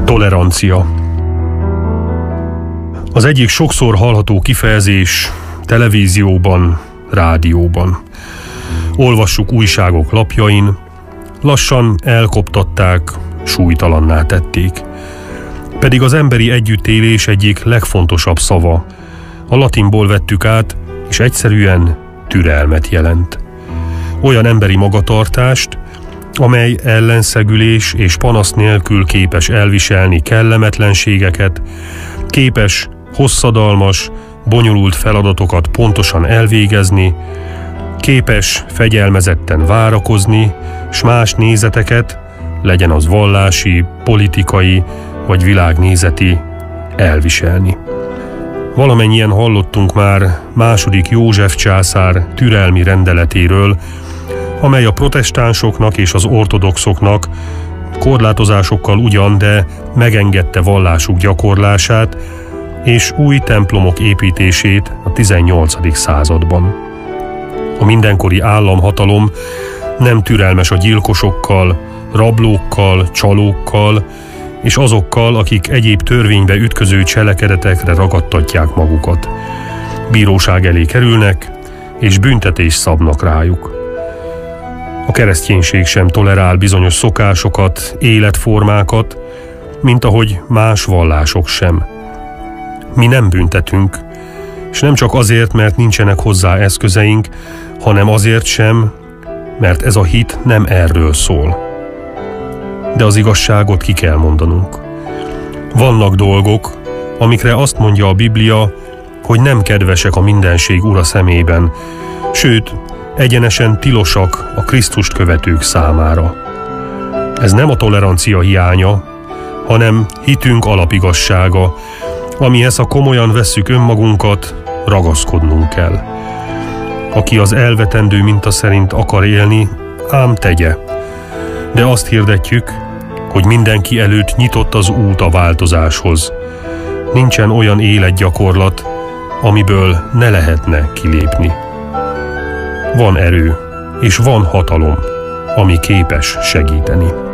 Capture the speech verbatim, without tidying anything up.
Tolerancia. Az egyik sokszor hallható kifejezés televízióban, rádióban. Olvassuk újságok lapjain, lassan elkoptatták, súlytalanná tették. Pedig az emberi együttélés egyik legfontosabb szava. A latinból vettük át, és egyszerűen türelmet jelent. Olyan emberi magatartást, amely ellenszegülés és panasz nélkül képes elviselni kellemetlenségeket, képes hosszadalmas, bonyolult feladatokat pontosan elvégezni, képes fegyelmezetten várakozni, s más nézeteket, legyen az vallási, politikai vagy világnézeti, elviselni. Valamennyien hallottunk már második József császár türelmi rendeletéről, amely a protestánsoknak és az ortodoxoknak korlátozásokkal ugyan, de megengedte vallásuk gyakorlását és új templomok építését a tizennyolcadik században. A mindenkori államhatalom nem türelmes a gyilkosokkal, rablókkal, csalókkal és azokkal, akik egyéb törvénybe ütköző cselekedetekre ragadtatják magukat. Bíróság elé kerülnek, és büntetést szabnak rájuk. A kereszténység sem tolerál bizonyos szokásokat, életformákat, mint ahogy más vallások sem. Mi nem büntetünk, és nem csak azért, mert nincsenek hozzá eszközeink, hanem azért sem, mert ez a hit nem erről szól. De az igazságot ki kell mondanunk. Vannak dolgok, amikre azt mondja a Biblia, hogy nem kedvesek a mindenség ura szemében, sőt, egyenesen tilosak a Krisztust követők számára. Ez nem a tolerancia hiánya, hanem hitünk alapigassága, amihez, ha komolyan vesszük önmagunkat, ragaszkodnunk kell. Aki az elvetendő minta szerint akar élni, ám tegye. De azt hirdetjük, hogy mindenki előtt nyitott az út a változáshoz. Nincsen olyan életgyakorlat, amiből ne lehetne kilépni. Van erő, és van hatalom, ami képes segíteni.